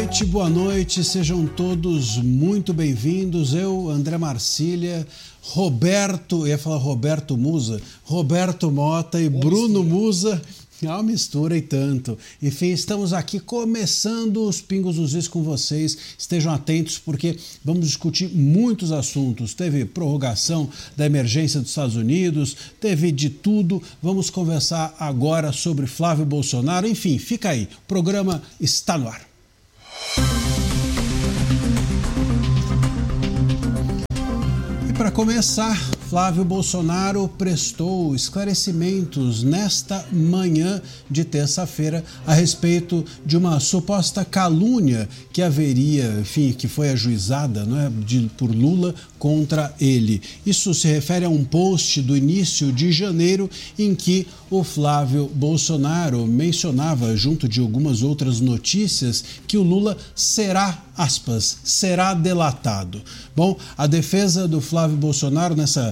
boa noite, sejam todos muito bem-vindos. Eu, André Marcília, Roberto, eu ia falar Roberto Musa, Roberto Mota e Bruno Musa. É uma mistura e tanto. Enfim, estamos aqui começando os Pingos dos Is com vocês. Estejam atentos porque vamos discutir muitos assuntos. Teve prorrogação da emergência dos Estados Unidos, teve de tudo. Vamos conversar agora sobre Flávio Bolsonaro. Enfim, fica aí. O programa está no ar. E para começar, Flávio Bolsonaro prestou esclarecimentos nesta manhã de terça-feira a respeito de uma suposta calúnia que haveria, enfim, que foi ajuizada, por Lula contra ele. Isso se refere a um post do início de janeiro em que o Flávio Bolsonaro mencionava, junto de algumas outras notícias, que o Lula será, aspas, será delatado. Bom, a defesa do Flávio Bolsonaro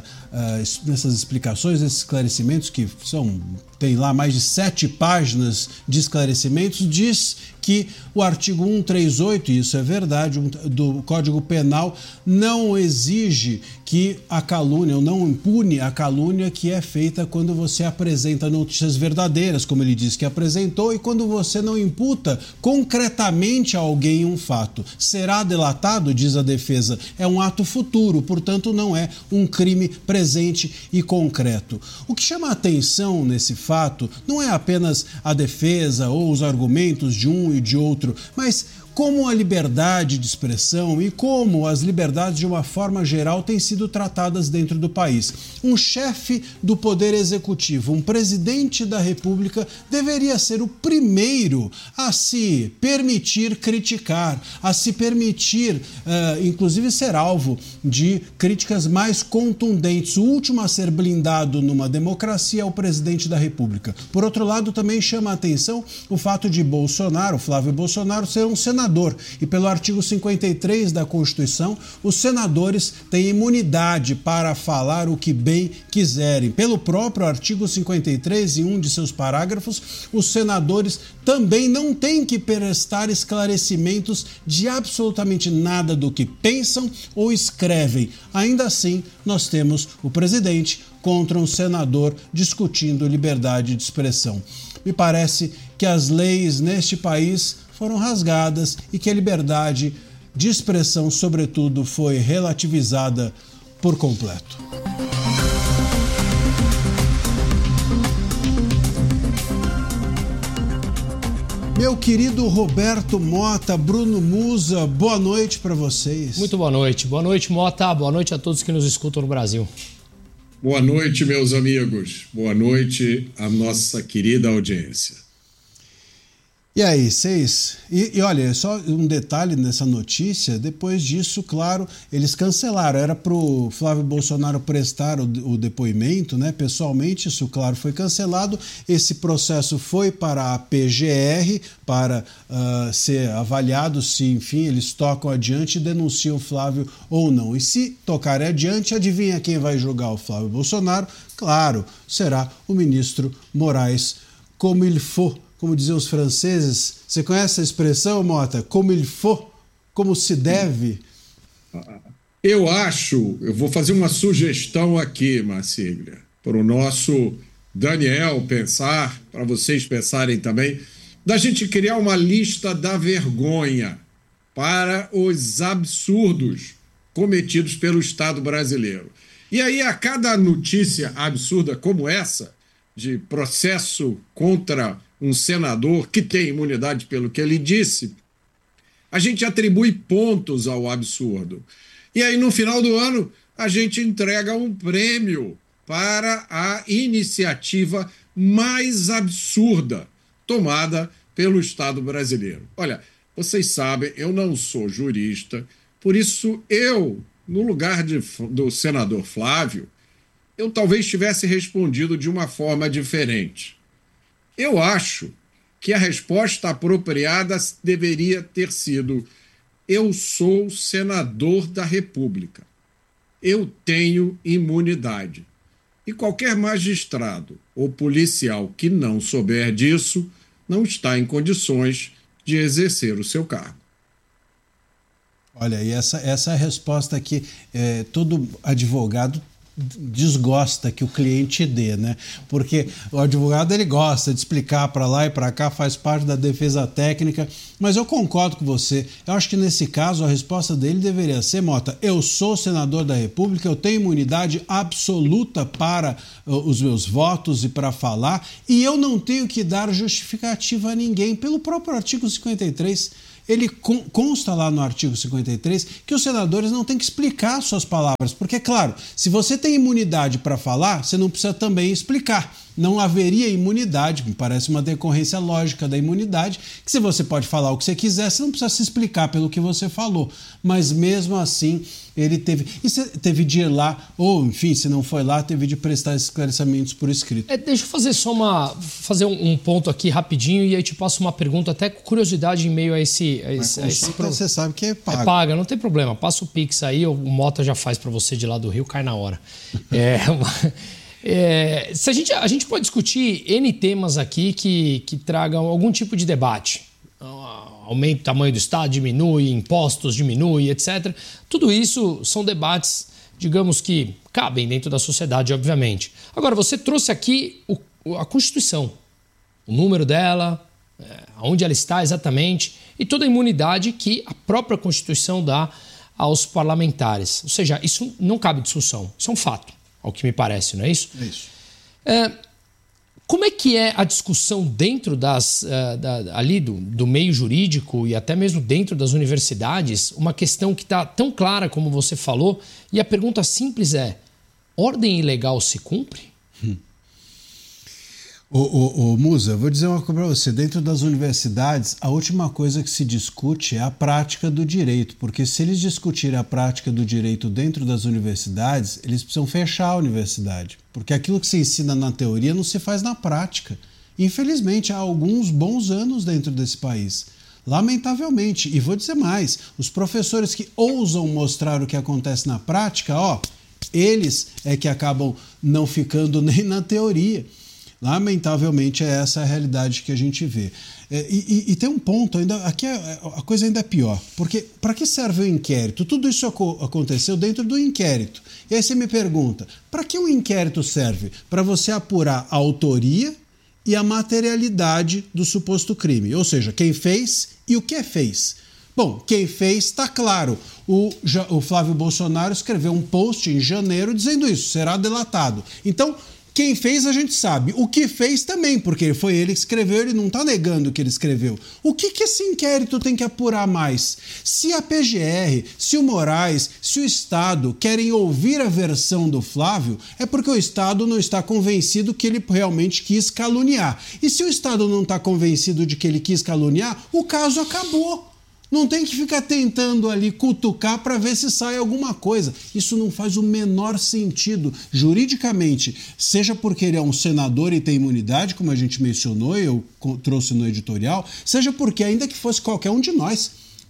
nessas explicações, esses esclarecimentos que tem lá mais de 7 páginas de esclarecimentos, diz que o artigo 138, e isso é verdade, do Código Penal não exige que a calúnia, ou não impune a calúnia que é feita quando você apresenta notícias verdadeiras, como ele disse que apresentou, e quando você não imputa concretamente a alguém um fato. Será delatado, diz a defesa, é um ato futuro, portanto não é um crime presente e concreto. O que chama a atenção nesse fato não é apenas a defesa ou os argumentos de um e de outro, mas como a liberdade de expressão e como as liberdades de uma forma geral têm sido tratadas dentro do país. Um chefe do Poder Executivo, um presidente da República, deveria ser o primeiro a se permitir criticar, a se permitir, inclusive, ser alvo de críticas mais contundentes. O último a ser blindado numa democracia é o presidente da República. Por outro lado, também chama a atenção o fato de Bolsonaro, Flávio Bolsonaro, ser um senador. E pelo artigo 53 da Constituição, os senadores têm imunidade para falar o que bem quiserem. Pelo próprio artigo 53, em um de seus parágrafos, os senadores também não têm que prestar esclarecimentos de absolutamente nada do que pensam ou escrevem. Ainda assim, nós temos o presidente contra um senador discutindo liberdade de expressão. Me parece que as leis neste país foram rasgadas e que a liberdade de expressão, sobretudo, foi relativizada por completo. Meu querido Roberto Mota, Bruno Musa, boa noite para vocês. Muito boa noite. Boa noite, Mota. Boa noite a todos que nos escutam no Brasil. Boa noite, meus amigos. Boa noite à nossa querida audiência. E aí, vocês... E olha, só um detalhe nessa notícia, depois disso, claro, eles cancelaram. Era para o Flávio Bolsonaro prestar o depoimento, né? Pessoalmente, isso, claro, foi cancelado. Esse processo foi para a PGR para ser avaliado se, enfim, eles tocam adiante e denunciam o Flávio ou não. E se tocarem adiante, adivinha quem vai julgar o Flávio Bolsonaro? Claro, será o ministro Moraes, como il faut. Como diziam os franceses, você conhece a expressão, Mota? Como il faut, como se deve? Eu vou fazer uma sugestão aqui, Marcília, para o nosso Daniel pensar, para vocês pensarem também, da gente criar uma lista da vergonha para os absurdos cometidos pelo Estado brasileiro. E aí, a cada notícia absurda como essa, de processo contra um senador que tem imunidade pelo que ele disse, a gente atribui pontos ao absurdo. E aí, no final do ano, a gente entrega um prêmio para a iniciativa mais absurda tomada pelo Estado brasileiro. Olha, vocês sabem, eu não sou jurista, por isso eu, no lugar do senador Flávio, eu talvez tivesse respondido de uma forma diferente. Eu acho que a resposta apropriada deveria ter sido: eu sou senador da República. Eu tenho imunidade. E qualquer magistrado ou policial que não souber disso não está em condições de exercer o seu cargo. Olha, e essa é a resposta que todo advogado desgosta que o cliente dê, né? Porque o advogado ele gosta de explicar para lá e para cá, faz parte da defesa técnica, mas eu concordo com você. Eu acho que nesse caso a resposta dele deveria ser, Mota, eu sou senador da República, eu tenho imunidade absoluta para os meus votos e para falar, e eu não tenho que dar justificativa a ninguém. Pelo próprio artigo 53, ele consta lá no artigo 53 que os senadores não têm que explicar suas palavras, porque, claro, se você tem imunidade para falar, você não precisa também explicar. Não haveria imunidade, me parece uma decorrência lógica da imunidade, que se você pode falar o que você quiser, você não precisa se explicar pelo que você falou. Mas mesmo assim, ele teve... E você teve de ir lá, ou enfim, se não foi lá, teve de prestar esclarecimentos por escrito. Deixa eu fazer só fazer um ponto aqui rapidinho e aí te passo uma pergunta, até com curiosidade em meio a esse... Você sabe que é pago. É paga, não tem problema. Passa o Pix aí, o Mota já faz para você de lá do Rio, cai na hora. A gente pode discutir N temas aqui que tragam algum tipo de debate. Aumenta o tamanho do Estado, diminui, impostos diminui, etc. Tudo isso são debates, digamos que cabem dentro da sociedade, obviamente. Agora, você trouxe aqui a Constituição, o número dela, onde ela está exatamente, e toda a imunidade que a própria Constituição dá aos parlamentares. Ou seja, isso não cabe discussão, isso é um fato, ao que me parece, não é isso? É isso. Como é que é a discussão dentro ali do meio jurídico e até mesmo dentro das universidades, uma questão que está tão clara como você falou, e a pergunta simples é, ordem ilegal se cumpre? Musa, eu vou dizer uma coisa para você. Dentro das universidades, a última coisa que se discute é a prática do direito, porque se eles discutirem a prática do direito dentro das universidades, eles precisam fechar a universidade, porque aquilo que se ensina na teoria não se faz na prática. Infelizmente, há alguns bons anos dentro desse país. Lamentavelmente. E vou dizer mais, os professores que ousam mostrar o que acontece na prática, eles é que acabam não ficando nem na teoria. Lamentavelmente, essa a realidade que a gente vê. E tem um ponto, aqui a coisa ainda é pior, porque para que serve o inquérito? Tudo isso aconteceu dentro do inquérito. E aí você me pergunta, para que o inquérito serve? Para você apurar a autoria e a materialidade do suposto crime, ou seja, quem fez e o que fez. Bom, quem fez está claro. O Flávio Bolsonaro escreveu um post em janeiro dizendo isso, será delatado. Então, quem fez a gente sabe, o que fez também, porque foi ele que escreveu, ele não está negando o que ele escreveu. O que esse inquérito tem que apurar mais? Se a PGR, se o Moraes, se o Estado querem ouvir a versão do Flávio, é porque o Estado não está convencido que ele realmente quis caluniar. E se o Estado não está convencido de que ele quis caluniar, o caso acabou. Não tem que ficar tentando ali cutucar para ver se sai alguma coisa. Isso não faz o menor sentido juridicamente, seja porque ele é um senador e tem imunidade, como a gente mencionou, eu trouxe no editorial, seja porque, ainda que fosse qualquer um de nós,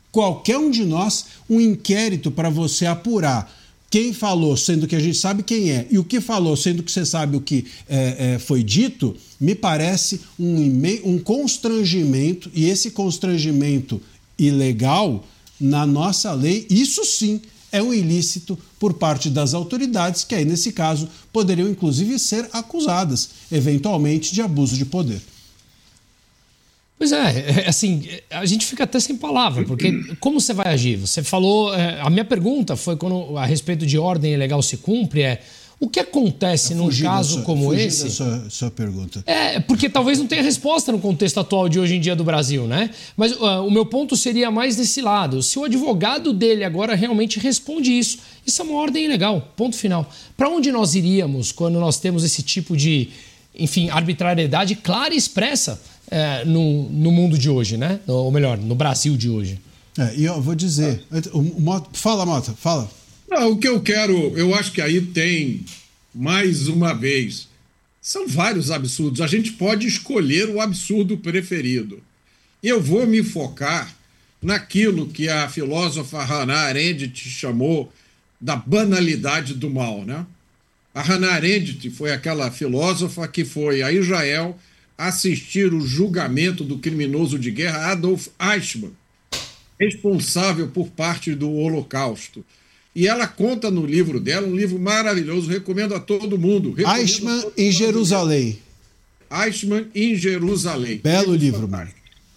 um inquérito para você apurar quem falou, sendo que a gente sabe quem é, e o que falou, sendo que você sabe o que foi dito, me parece um constrangimento, e esse constrangimento ilegal, na nossa lei, isso sim é um ilícito por parte das autoridades, que aí, nesse caso, poderiam inclusive ser acusadas, eventualmente, de abuso de poder. Pois assim, a gente fica até sem palavra, porque como você vai agir? Você falou, a minha pergunta foi a respeito de ordem ilegal se cumpre, o que acontece num caso como esse? Sua pergunta. Porque talvez não tenha resposta no contexto atual de hoje em dia do Brasil, né? Mas o meu ponto seria mais desse lado. Se o advogado dele agora realmente responde isso é uma ordem ilegal, ponto final. Para onde nós iríamos quando nós temos esse tipo de, enfim, arbitrariedade clara e expressa no mundo de hoje, né? Ou melhor, no Brasil de hoje? E eu vou dizer... Fala, Mota, fala. Não, o que eu acho que aí tem, mais uma vez, são vários absurdos. A gente pode escolher o absurdo preferido. E eu vou me focar naquilo que a filósofa Hannah Arendt chamou da banalidade do mal, né? A Hannah Arendt foi aquela filósofa que foi a Israel assistir o julgamento do criminoso de guerra Adolf Eichmann. responsável por parte do Holocausto. E ela conta no livro dela, um livro maravilhoso, recomendo a todo mundo. Eichmann em Jerusalém. Eichmann em Jerusalém. Belo livro, Mário.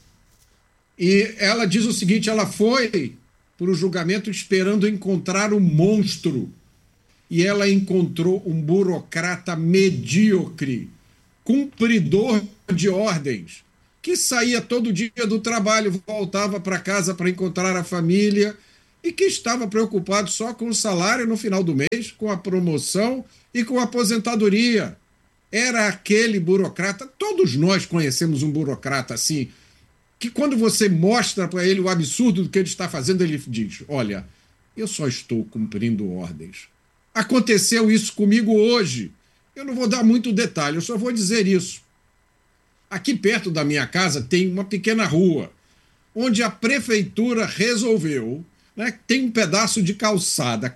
E ela diz o seguinte, ela foi para o julgamento esperando encontrar um monstro. E ela encontrou um burocrata medíocre, cumpridor de ordens, que saía todo dia do trabalho, voltava para casa para encontrar a família e que estava preocupado só com o salário no final do mês, com a promoção e com a aposentadoria. Era aquele burocrata, todos nós conhecemos um burocrata assim, que quando você mostra para ele o absurdo do que ele está fazendo, ele diz, olha, eu só estou cumprindo ordens. Aconteceu isso comigo hoje. Eu não vou dar muito detalhe, eu só vou dizer isso. Aqui perto da minha casa tem uma pequena rua, onde a prefeitura resolveu, né, tem um pedaço de calçada.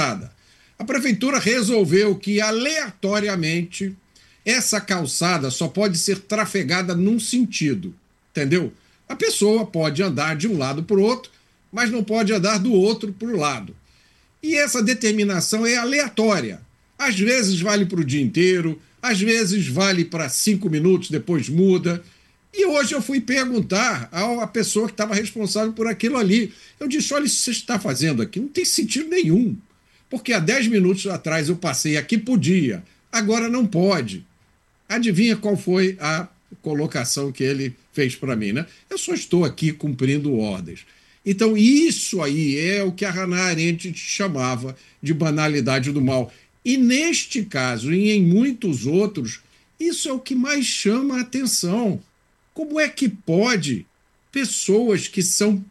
A prefeitura resolveu que, aleatoriamente, essa calçada só pode ser trafegada num sentido, entendeu? A pessoa pode andar de um lado para o outro, mas não pode andar do outro para o lado. E essa determinação é aleatória. Às vezes vale para o dia inteiro, às vezes vale para 5 minutos, depois muda. E hoje eu fui perguntar à pessoa que estava responsável por aquilo ali. Eu disse, olha, isso que você está fazendo aqui não tem sentido nenhum. Porque há 10 minutos atrás eu passei aqui, podia, agora não pode. Adivinha qual foi a colocação que ele fez para mim, né? Eu só estou aqui cumprindo ordens. Então, isso aí é o que a Hannah Arendt chamava de banalidade do mal. E neste caso, e em muitos outros, isso é o que mais chama a atenção. Como é que pode pessoas que são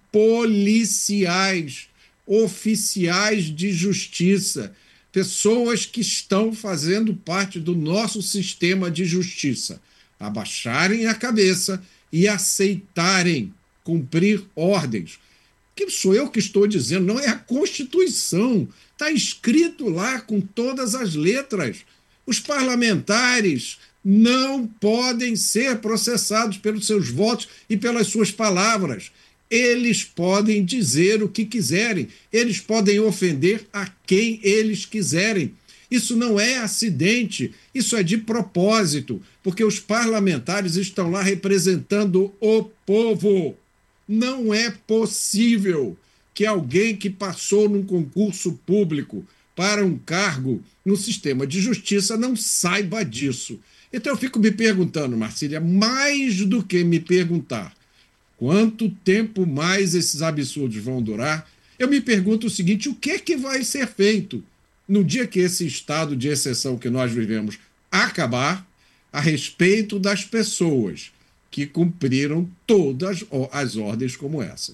policiais, oficiais de justiça, pessoas que estão fazendo parte do nosso sistema de justiça, abaixarem a cabeça e aceitarem cumprir ordens? Que sou eu que estou dizendo, não é a Constituição. Está escrito lá com todas as letras. Os parlamentares não podem ser processados pelos seus votos e pelas suas palavras. Eles podem dizer o que quiserem. Eles podem ofender a quem eles quiserem. Isso não é acidente, isso é de propósito, porque os parlamentares estão lá representando o povo. Não é possível que alguém que passou num concurso público para um cargo no sistema de justiça não saiba disso. Então eu fico me perguntando, Marcília, mais do que me perguntar quanto tempo mais esses absurdos vão durar, eu me pergunto o seguinte, o que é que vai ser feito no dia que esse estado de exceção que nós vivemos acabar a respeito das pessoas que cumpriram todas as ordens como essas.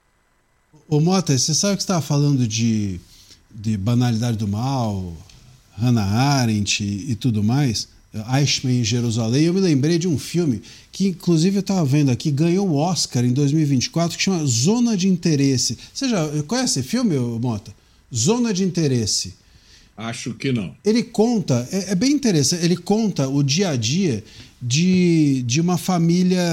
Ô Mota, você sabe que você estava falando de banalidade do mal, Hannah Arendt e tudo mais, Eichmann em Jerusalém. Eu me lembrei de um filme que, inclusive, eu estava vendo aqui, ganhou o Oscar em 2024, que chama Zona de Interesse. Você já conhece esse filme, Mota? Zona de Interesse. Acho que não. Ele conta, é bem interessante, ele conta o dia a dia de uma família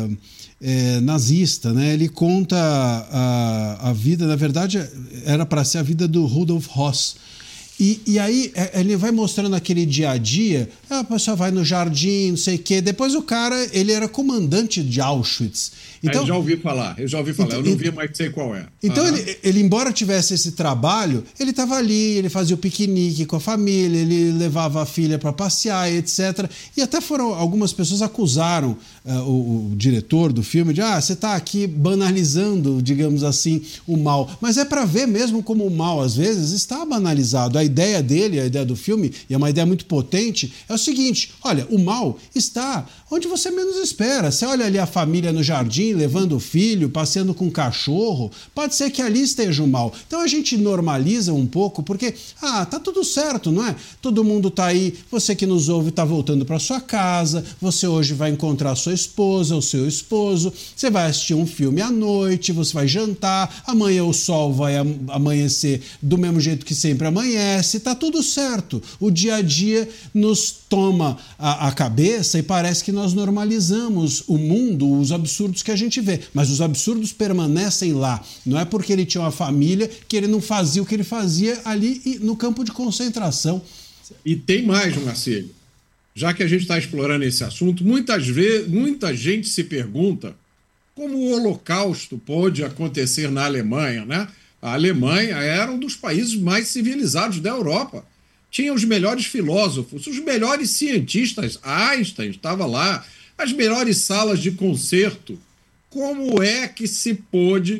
nazista, né? Ele conta a vida, na verdade, era para ser a vida do Rudolf Höss. E aí ele vai mostrando aquele dia a dia, a pessoa vai no jardim, não sei o quê. Depois o cara, ele era comandante de Auschwitz. Então, eu já ouvi falar, eu não vi, mas sei qual é. Então ele, embora tivesse esse trabalho, ele estava ali, ele fazia o piquenique com a família, ele levava a filha para passear, etc. E até algumas pessoas acusaram o diretor do filme de você está aqui banalizando, digamos assim, o mal. Mas é para ver mesmo como o mal, às vezes, está banalizado. A ideia dele, a ideia do filme, e é uma ideia muito potente, é o seguinte, olha, o mal está onde você menos espera. Você olha ali a família no jardim, levando o filho, passeando com o cachorro, pode ser que ali esteja o mal. Então a gente normaliza um pouco, porque, tá tudo certo, não é? Todo mundo tá aí, você que nos ouve tá voltando para sua casa, você hoje vai encontrar sua esposa, o seu esposo, você vai assistir um filme à noite, você vai jantar, amanhã o sol vai amanhecer do mesmo jeito que sempre amanhece, tá tudo certo. O dia a dia nos toma a cabeça e parece que nós normalizamos o mundo, os absurdos que a gente vê, mas os absurdos permanecem lá. Não é porque ele tinha uma família que ele não fazia o que ele fazia ali no campo de concentração. E tem mais, Marcelo. Já que a gente está explorando esse assunto, muita gente se pergunta como o Holocausto pôde acontecer na Alemanha, né? A Alemanha era um dos países mais civilizados da Europa. Tinha os melhores filósofos, os melhores cientistas, Einstein estava lá, as melhores salas de concerto. Como é que se pôde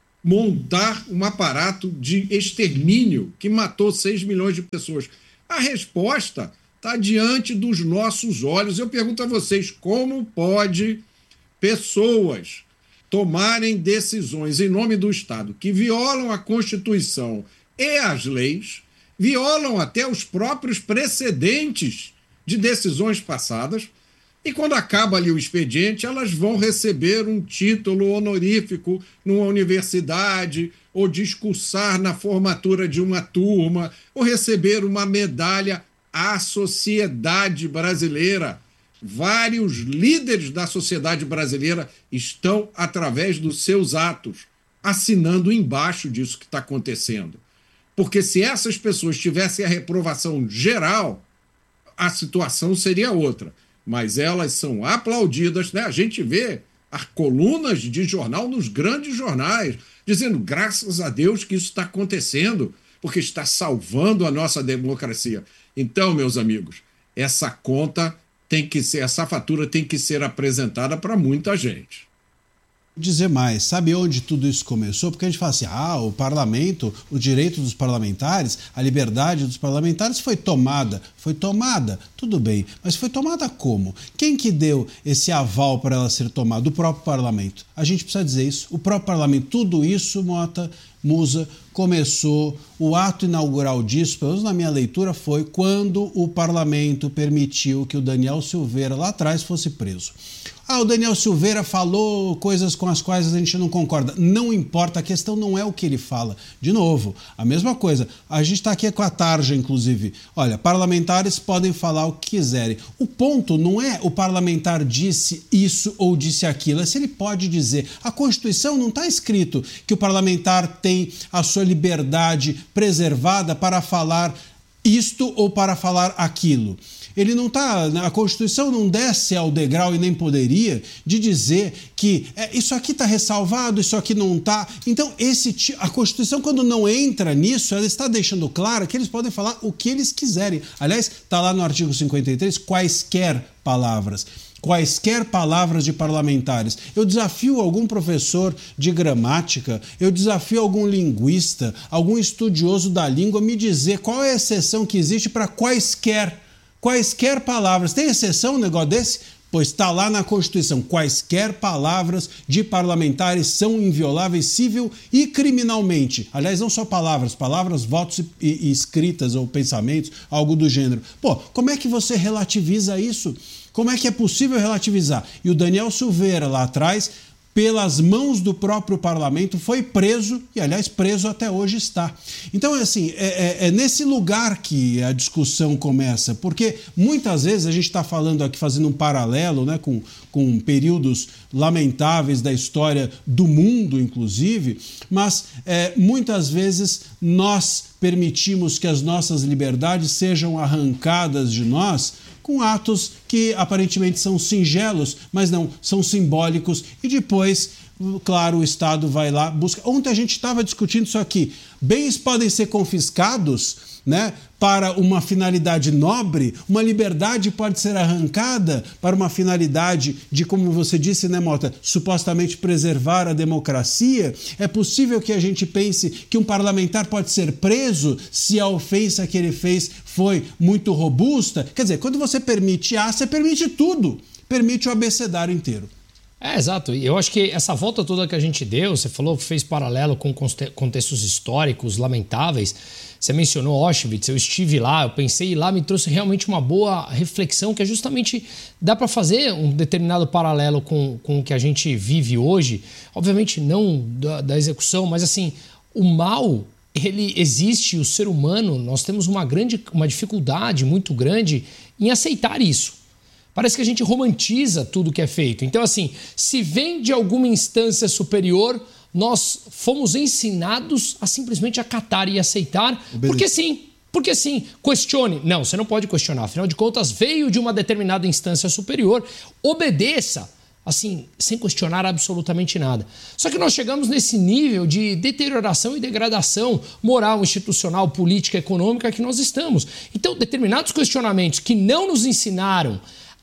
montar um aparato de extermínio que matou 6 milhões de pessoas? A resposta está diante dos nossos olhos. Eu pergunto a vocês, como pode pessoas tomarem decisões em nome do Estado que violam a Constituição e as leis, violam até os próprios precedentes de decisões passadas, e quando acaba ali o expediente, elas vão receber um título honorífico numa universidade, ou discursar na formatura de uma turma, ou receber uma medalha à sociedade brasileira. Vários líderes da sociedade brasileira estão, através dos seus atos, assinando embaixo disso que está acontecendo. Porque se essas pessoas tivessem a reprovação geral, a situação seria outra. Mas elas são aplaudidas, né? A gente vê as colunas de jornal nos grandes jornais, dizendo graças a Deus que isso está acontecendo, porque está salvando a nossa democracia. Então, meus amigos, essa conta tem que ser, essa fatura tem que ser apresentada para muita gente. Dizer mais, sabe onde tudo isso começou? Porque a gente fala assim, o parlamento, o direito dos parlamentares, a liberdade dos parlamentares foi tomada, tudo bem, mas foi tomada como? Quem que deu esse aval para ela ser tomada? O próprio parlamento. A gente precisa dizer isso, o próprio parlamento, tudo isso, Mota, Musa, começou, o ato inaugural disso, pelo menos na minha leitura, foi quando o parlamento permitiu que o Daniel Silveira lá atrás fosse preso. O Daniel Silveira falou coisas com as quais a gente não concorda. Não importa, a questão não é o que ele fala. De novo, a mesma coisa. A gente está aqui com a tarja, inclusive. Olha, parlamentares podem falar o que quiserem. O ponto não é o parlamentar disse isso ou disse aquilo, é se ele pode dizer. A Constituição não está escrito que o parlamentar tem a sua liberdade preservada para falar isto ou para falar aquilo. Ele não está, a Constituição não desce ao degrau e nem poderia de dizer que isso aqui está ressalvado, isso aqui não está. Então, a Constituição, quando não entra nisso, ela está deixando claro que eles podem falar o que eles quiserem. Aliás, está lá no artigo 53, quaisquer palavras de parlamentares. Eu desafio algum professor de gramática, eu desafio algum linguista, algum estudioso da língua a me dizer qual é a exceção que existe para quaisquer palavras. Tem exceção um negócio desse? Pois está lá na Constituição. Quaisquer palavras de parlamentares são invioláveis civil e criminalmente. Aliás, não só palavras, votos e escritas ou pensamentos, algo do gênero. Como é que você relativiza isso? Como é que é possível relativizar? E o Daniel Silveira, lá atrás, pelas mãos do próprio parlamento, foi preso, e aliás, preso até hoje está. Então, assim, é nesse lugar que a discussão começa, porque muitas vezes a gente está falando aqui, fazendo um paralelo, né, com períodos lamentáveis da história do mundo, inclusive, mas muitas vezes nós permitimos que as nossas liberdades sejam arrancadas de nós com atos que aparentemente são singelos, mas não, são simbólicos, e depois, claro, o Estado vai lá, busca. Ontem a gente estava discutindo isso aqui. Bens podem ser confiscados, né, para uma finalidade nobre, uma liberdade pode ser arrancada para uma finalidade de, como você disse, né, Mota, supostamente preservar a democracia. É possível que a gente pense que um parlamentar pode ser preso se a ofensa que ele fez foi muito robusta. Quer dizer, quando você permite A, você permite tudo, permite o abecedário inteiro. Exato. E eu acho que essa volta toda que a gente deu, você falou que fez paralelo com contextos históricos lamentáveis. Você mencionou Auschwitz, eu estive lá, eu pensei lá, me trouxe realmente uma boa reflexão, que é justamente dá para fazer um determinado paralelo com o que a gente vive hoje. Obviamente não da execução, mas assim, o mal, ele existe, o ser humano, nós temos uma dificuldade muito grande em aceitar isso. Parece que a gente romantiza tudo que é feito. Então, assim, se vem de alguma instância superior, nós fomos ensinados a simplesmente acatar e aceitar, porque sim, questione. Não, você não pode questionar. Afinal de contas, veio de uma determinada instância superior, obedeça, assim, sem questionar absolutamente nada. Só que nós chegamos nesse nível de deterioração e degradação moral, institucional, política, econômica que nós estamos. Então, determinados questionamentos que não nos ensinaram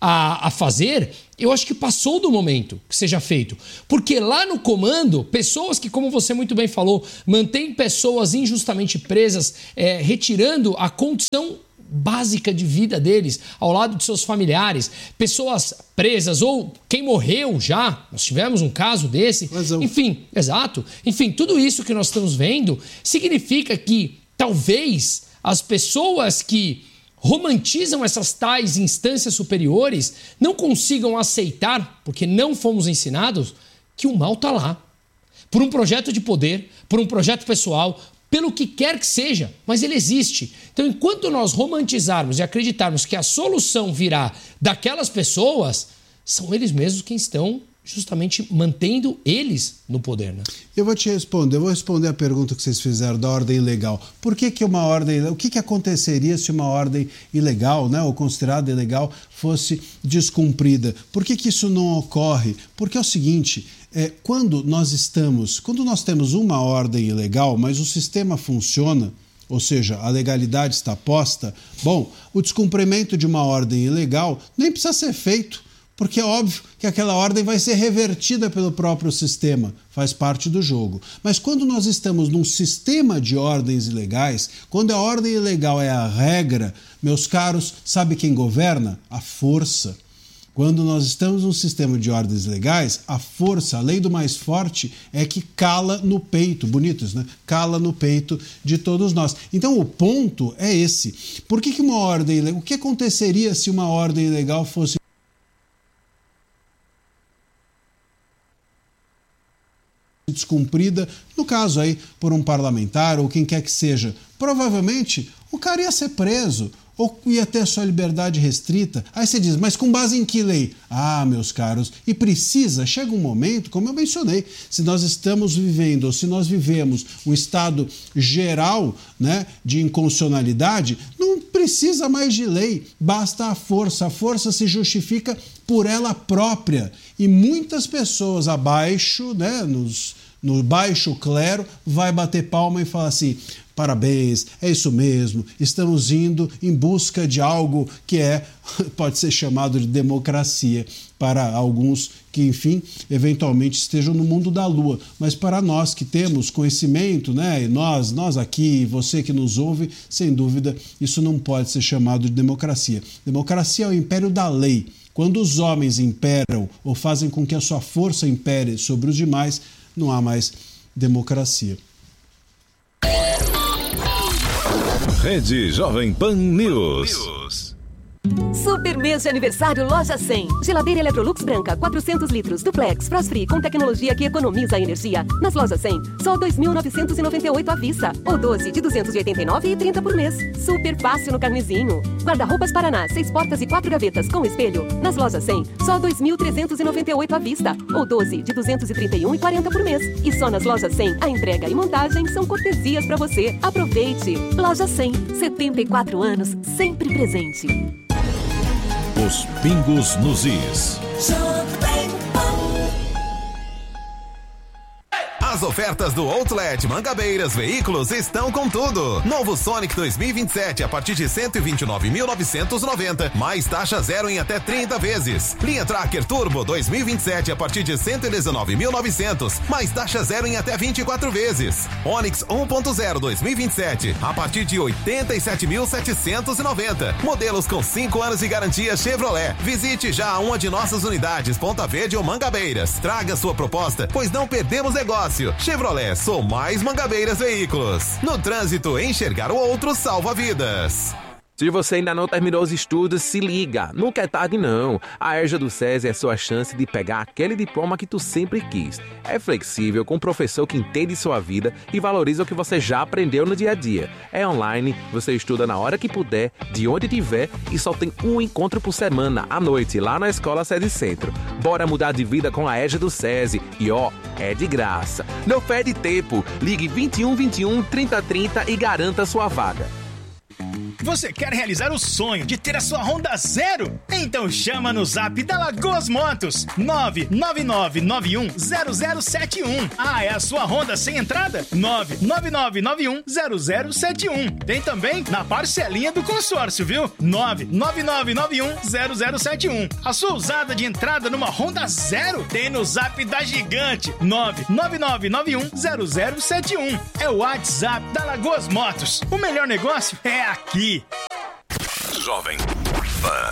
a fazer, eu acho que passou do momento que seja feito. Porque lá no comando, pessoas que, como você muito bem falou, mantêm pessoas injustamente presas, retirando a condição básica de vida deles, ao lado de seus familiares, pessoas presas ou quem morreu já, nós tivemos um caso desse, enfim, exato. Enfim, tudo isso que nós estamos vendo significa que talvez as pessoas que romantizam essas tais instâncias superiores não consigam aceitar, porque não fomos ensinados, que o mal está lá. Por um projeto de poder, por um projeto pessoal, pelo que quer que seja, mas ele existe. Então, enquanto nós romantizarmos e acreditarmos que a solução virá daquelas pessoas, são eles mesmos quem estão justamente mantendo eles no poder, né? Eu vou responder a pergunta que vocês fizeram da ordem ilegal. Por que uma ordem, o que aconteceria se uma ordem ilegal, né, ou considerada ilegal, fosse descumprida? Por que isso não ocorre? Porque é o seguinte, quando nós temos uma ordem ilegal, mas o sistema funciona, ou seja, a legalidade está posta, bom, o descumprimento de uma ordem ilegal nem precisa ser feito, porque é óbvio que aquela ordem vai ser revertida pelo próprio sistema, faz parte do jogo. Mas quando nós estamos num sistema de ordens ilegais, quando a ordem ilegal é a regra, meus caros, sabe quem governa? A força. Quando nós estamos num sistema de ordens legais, a força, a lei do mais forte, é que cala no peito, bonitos, né? Cala no peito de todos nós. Então o ponto é esse. Por que uma ordem ilegal? O que aconteceria se uma ordem ilegal fosse descumprida, no caso aí, por um parlamentar ou quem quer que seja? Provavelmente o cara ia ser preso ou ia ter sua liberdade restrita. Aí você diz, mas com base em que lei? Ah, meus caros, e chega um momento, como eu mencionei, se nós estamos vivendo, ou se nós vivemos um estado geral, né, de inconstitucionalidade, não precisa mais de lei, basta a força se justifica por ela própria. E muitas pessoas abaixo, né, no baixo clero, vai bater palma e falar assim, parabéns, é isso mesmo, estamos indo em busca de algo que pode ser chamado de democracia para alguns que, enfim, eventualmente estejam no mundo da lua. Mas para nós que temos conhecimento, né, e nós aqui, você que nos ouve, sem dúvida, isso não pode ser chamado de democracia. Democracia é o império da lei. Quando os homens imperam ou fazem com que a sua força impere sobre os demais, não há mais democracia. Rede Jovem Pan News. Super mês de aniversário Loja 100. Geladeira Electrolux branca, 400 litros, duplex, frost free, com tecnologia que economiza energia. Nas Lojas 100, só 2.998 à vista. Ou 12 de 289,30 por mês. Super fácil no carnezinho. Guarda-roupas Paraná, 6 portas e 4 gavetas com espelho. Nas Lojas 100, só 2.398 à vista. Ou 12 de 231,40 por mês. E só nas Lojas 100, a entrega e montagem são cortesias para você. Aproveite. Loja 100, 74 anos, sempre presente. Os pingos nos is. As ofertas do Outlet Mangabeiras Veículos estão com tudo. Novo Sonic 2027 a partir de 129.990, mais taxa zero em até 30 vezes. Linha Tracker Turbo 2027 a partir de 119.900, mais taxa zero em até 24 vezes. Onix 1.0 2027 a partir de 87.790. Modelos com 5 anos de garantia Chevrolet. Visite já uma de nossas unidades Ponta Verde ou Mangabeiras. Traga sua proposta, pois não perdemos negócio. Chevrolet, sou mais Mangabeiras Veículos. No trânsito, enxergar o outro salva vidas. Se você ainda não terminou os estudos, se liga. Nunca é tarde, não. A EJA do SESI é a sua chance de pegar aquele diploma que tu sempre quis. É flexível, com um professor que entende sua vida e valoriza o que você já aprendeu no dia a dia. É online, você estuda na hora que puder, de onde tiver, e só tem um encontro por semana, à noite, lá na Escola SESI Centro. Bora mudar de vida com a EJA do SESI. E é de graça. Não perde tempo. Ligue 21 21 30 30 e garanta sua vaga. Você quer realizar o sonho de ter a sua Honda zero? Então chama no zap da Lagoas Motos, 999910071. Ah, é a sua Honda sem entrada? 999910071. Tem também na parcelinha do consórcio, viu? 999910071. A sua usada de entrada numa Honda zero? Tem no zap da Gigante, 999910071. É o WhatsApp da Lagoas Motos. O melhor negócio é aqui. Jovem Pan.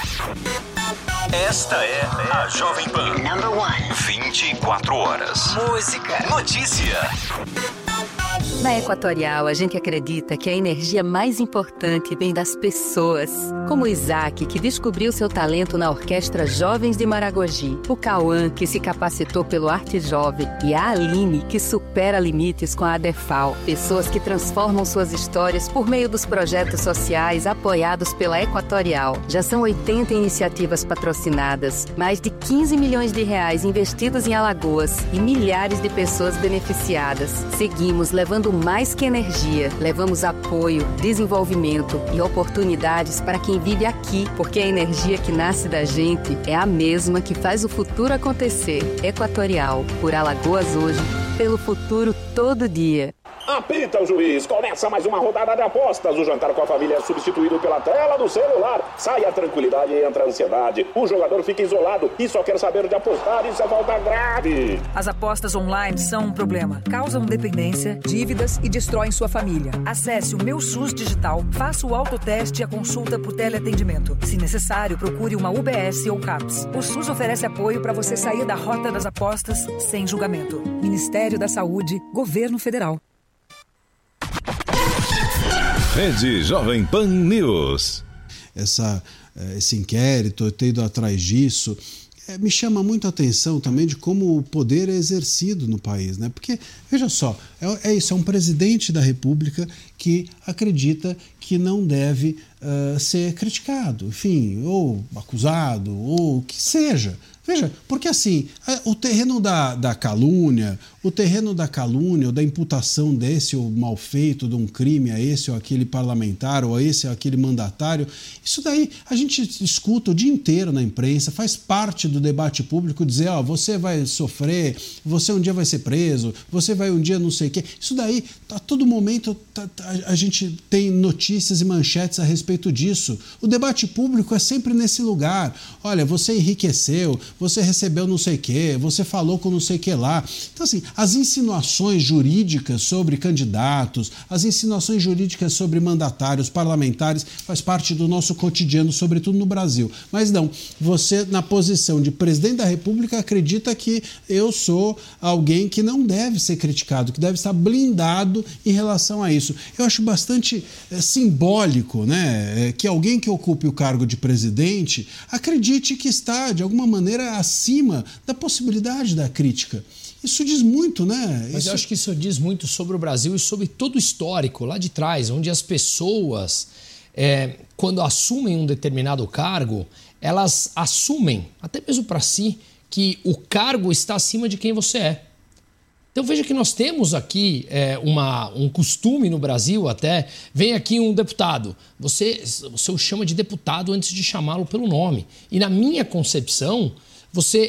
Esta é a Jovem Pan. Number 1. 24 horas. Música. Notícia. Na Equatorial, a gente acredita que a energia mais importante vem das pessoas. Como o Isaac, que descobriu seu talento na Orquestra Jovens de Maragogi. O Cauã, que se capacitou pelo Arte Jovem. E a Aline, que supera limites com a ADEFAL. Pessoas que transformam suas histórias por meio dos projetos sociais apoiados pela Equatorial. Já são 80 iniciativas patrocinadas, mais de 15 milhões de reais investidos em Alagoas e milhares de pessoas beneficiadas. Seguimos levando mais que energia, levamos apoio, desenvolvimento e oportunidades para quem vive aqui, porque a energia que nasce da gente é a mesma que faz o futuro acontecer. Equatorial, por Alagoas hoje, pelo futuro todo dia. Apita o juiz, começa mais uma rodada de apostas. O jantar com a família é substituído pela tela do celular. Sai a tranquilidade e entra a ansiedade. O jogador fica isolado e só quer saber de apostar. Isso é falta grave. As apostas online são um problema. Causam dependência, dívidas e destroem sua família. Acesse o Meu SUS Digital, faça o autoteste e a consulta por teleatendimento. Se necessário, procure uma UBS ou CAPS. O SUS oferece apoio para você sair da rota das apostas sem julgamento. Ministério da Saúde, Governo Federal. Rede Jovem Pan News. Esse inquérito, eu tenho ido atrás disso, me chama muito a atenção também de como o poder é exercido no país, né? Porque, veja só, é isso, é um presidente da República que acredita que não deve ser criticado, enfim, ou acusado, ou o que seja. Veja, porque assim, o terreno da calúnia, ou da imputação desse ou mal feito de um crime a esse ou aquele parlamentar, ou a esse ou aquele mandatário, isso daí a gente escuta o dia inteiro na imprensa, faz parte do debate público dizer, você vai sofrer, você um dia vai ser preso, você vai um dia não sei o quê. Isso daí, a todo momento a gente tem notícias e manchetes a respeito disso. O debate público é sempre nesse lugar. Olha, você enriqueceu, você recebeu não sei o quê, você falou com não sei o que lá. Então, assim, as insinuações jurídicas sobre candidatos, as insinuações jurídicas sobre mandatários, parlamentares, faz parte do nosso cotidiano, sobretudo no Brasil. Mas não, você, na posição de presidente da República, acredita que eu sou alguém que não deve ser criticado, que deve estar blindado em relação a isso. Eu acho bastante simbólico, né, que alguém que ocupe o cargo de presidente acredite que está, de alguma maneira, acima da possibilidade da crítica. Isso diz muito, né? Mas eu acho que isso diz muito sobre o Brasil e sobre todo o histórico lá de trás, onde as pessoas, quando assumem um determinado cargo, elas assumem, até mesmo para si, que o cargo está acima de quem você é. Então veja que nós temos aqui um costume no Brasil até, vem aqui um deputado, você o chama de deputado antes de chamá-lo pelo nome. E na minha concepção, você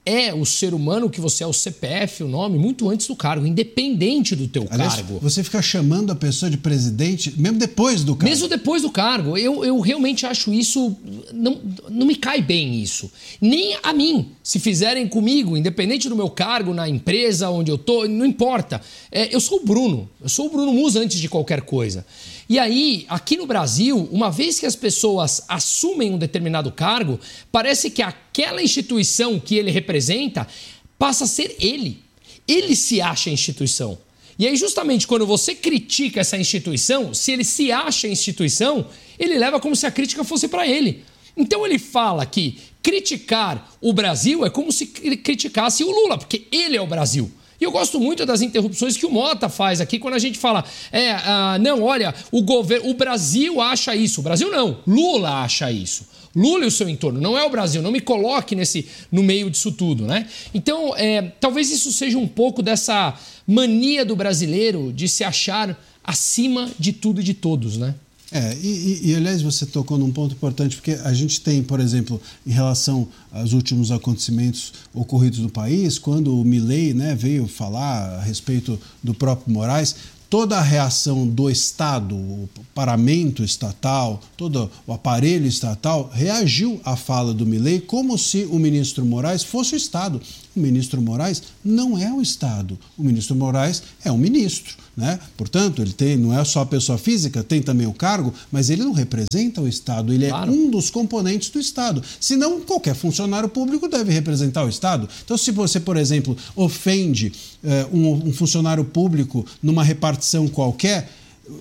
é o ser humano que você é, o CPF, o nome, muito antes do cargo, independente do teu cargo. Você fica chamando a pessoa de presidente mesmo depois do cargo? Mesmo depois do cargo. Eu realmente acho isso... Não me cai bem isso. Nem a mim. Se fizerem comigo, independente do meu cargo na empresa onde eu tô, não importa. Eu sou o Bruno. Eu sou o Bruno Musa antes de qualquer coisa. E aí, aqui no Brasil, uma vez que as pessoas assumem um determinado cargo, parece que aquela instituição que ele representa passa a ser ele. Ele se acha a instituição. E aí, justamente, quando você critica essa instituição, se ele se acha a instituição, ele leva como se a crítica fosse para ele. Então ele fala que criticar o Brasil é como se criticasse o Lula, porque ele é o Brasil. E eu gosto muito das interrupções que o Mota faz aqui quando a gente fala, não, olha, o Brasil acha isso. O Brasil não, Lula acha isso. Lula e o seu entorno, não é o Brasil, não me coloque no meio disso tudo, né? Então, talvez isso seja um pouco dessa mania do brasileiro de se achar acima de tudo e de todos, né? Aliás, você tocou num ponto importante, porque a gente tem, por exemplo, em relação aos últimos acontecimentos ocorridos no país, quando o Milei, né, veio falar a respeito do próprio Moraes, toda a reação do Estado, o paramento estatal, todo o aparelho estatal reagiu à fala do Milei como se o ministro Moraes fosse o Estado. O ministro Moraes não é o Estado. O ministro Moraes é um ministro, né? Portanto, ele não é só a pessoa física, tem também o cargo, mas ele não representa o Estado. Ele é um dos componentes do Estado. Senão, qualquer funcionário público deve representar o Estado. Então, se você, por exemplo, ofende um funcionário público numa repartição qualquer,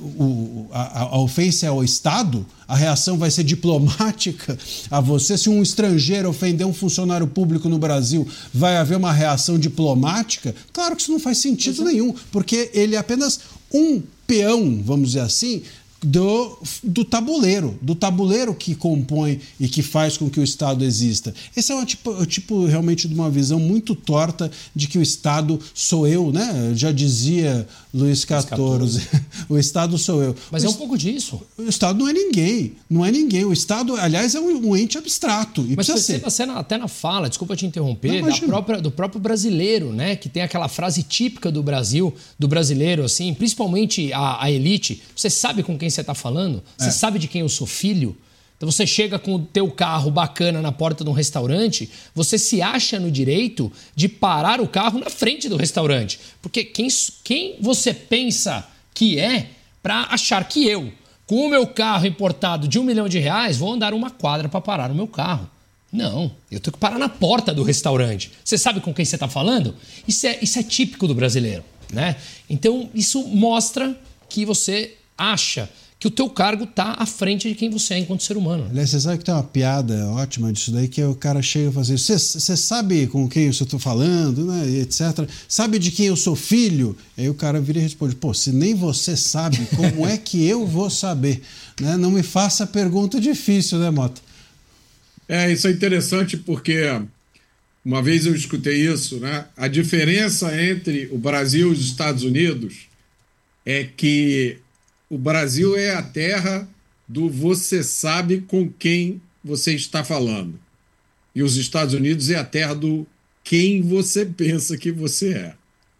a ofensa é ao Estado, a reação vai ser diplomática a você. Se um estrangeiro ofender um funcionário público no Brasil, vai haver uma reação diplomática? Claro que isso não faz sentido nenhum, porque ele é apenas um peão, vamos dizer assim, do tabuleiro que compõe e que faz com que o Estado exista. Esse é o tipo realmente de uma visão muito torta de que o Estado sou eu, né? Já dizia Luiz XIV, o Estado sou eu. Mas é um pouco disso. O Estado não é ninguém. O Estado, aliás, é um ente abstrato. E mas você até na fala, desculpa te interromper, do próprio brasileiro, né? Que tem aquela frase típica do Brasil, do brasileiro, assim, principalmente a elite. Você sabe com quem você está falando? Você sabe de quem eu sou filho? Então você chega com o teu carro bacana na porta de um restaurante, você se acha no direito de parar o carro na frente do restaurante. Porque quem você pensa que é para achar que eu, com o meu carro importado de R$1 milhão, vou andar uma quadra para parar o meu carro? Não, eu tenho que parar na porta do restaurante. Você sabe com quem você está falando? Isso é típico do brasileiro, né? Então isso mostra que você acha que o teu cargo está à frente de quem você é enquanto ser humano. Aliás, você sabe que tem uma piada ótima disso daí, que o cara chega e fala assim, você sabe com quem eu estou falando, né, e etc. Sabe de quem eu sou filho? Aí o cara vira e responde, se nem você sabe, como é que eu vou saber? Né? Não me faça pergunta difícil, né, Mota? Isso é interessante porque uma vez eu escutei isso, né? A diferença entre o Brasil e os Estados Unidos é que o Brasil é a terra do você sabe com quem você está falando. E os Estados Unidos é a terra do quem você pensa que você é.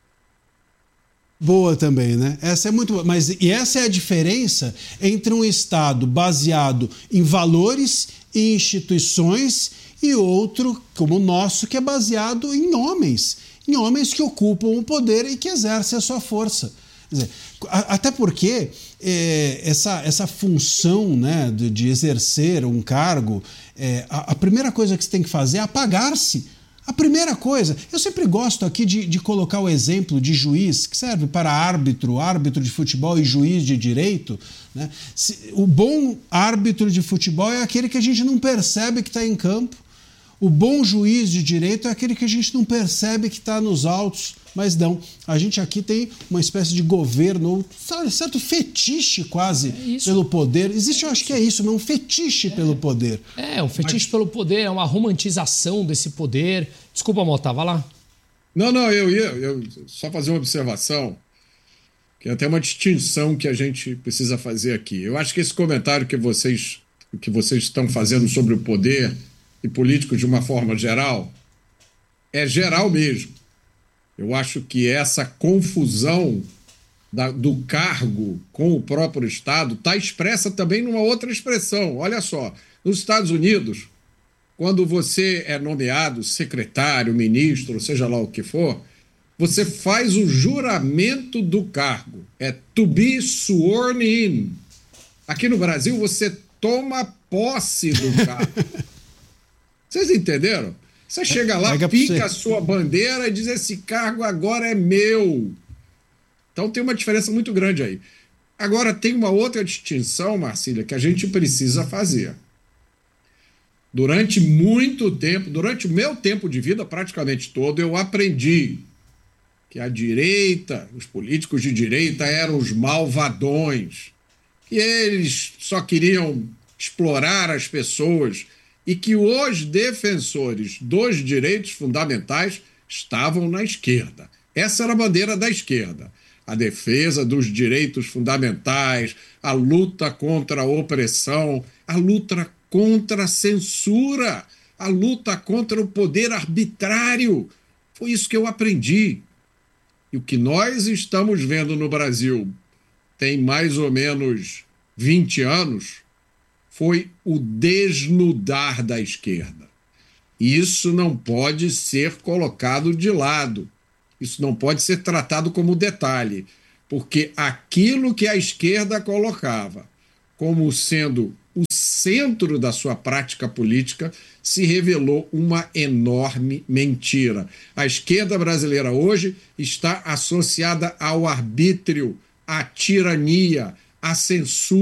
Boa também, né? Essa é muito boa. E essa é a diferença entre um Estado baseado em valores e instituições e outro, como o nosso, que é baseado em homens que ocupam o poder e que exercem a sua força. Quer dizer, até porque essa função, né, de exercer um cargo, a primeira coisa que você tem que fazer é apagar-se. A primeira coisa, eu sempre gosto aqui de colocar o exemplo de juiz, que serve para árbitro de futebol e juiz de direito. Né? O bom árbitro de futebol é aquele que a gente não percebe que está em campo. O bom juiz de direito é aquele que a gente não percebe que está nos autos. Mas não, a gente aqui tem uma espécie de governo, certo fetiche quase pelo poder. Existe, eu acho que é isso, um fetiche pelo poder. Um fetiche pelo poder, é uma romantização desse poder. Desculpa, Mota, vai lá. Não, eu ia só fazer uma observação, que é até uma distinção que a gente precisa fazer aqui. Eu acho que esse comentário que vocês estão fazendo sobre o poder e políticos de uma forma geral é geral mesmo. Eu acho que essa confusão do cargo com o próprio Estado está expressa também numa outra expressão. Olha só, nos Estados Unidos, quando você é nomeado secretário, ministro, seja lá o que for, você faz o juramento do cargo. É to be sworn in. Aqui no Brasil, você toma posse do cargo. Vocês entenderam? Você chega lá, pica a sua bandeira e diz: esse cargo agora é meu. Então tem uma diferença muito grande aí. Agora, tem uma outra distinção, Marcília, que a gente precisa fazer. Durante muito tempo, durante o meu tempo de vida, praticamente todo, eu aprendi que a direita, os políticos de direita eram os malvadões, que eles só queriam explorar as pessoas e que os defensores dos direitos fundamentais estavam na esquerda. Essa era a bandeira da esquerda. A defesa dos direitos fundamentais, a luta contra a opressão, a luta contra a censura, a luta contra o poder arbitrário. Foi isso que eu aprendi. E o que nós estamos vendo no Brasil tem mais ou menos 20 anos, foi o desnudar da esquerda. E isso não pode ser colocado de lado. Isso não pode ser tratado como detalhe, porque aquilo que a esquerda colocava como sendo o centro da sua prática política se revelou uma enorme mentira. A esquerda brasileira hoje está associada ao arbítrio, à tirania, à censura.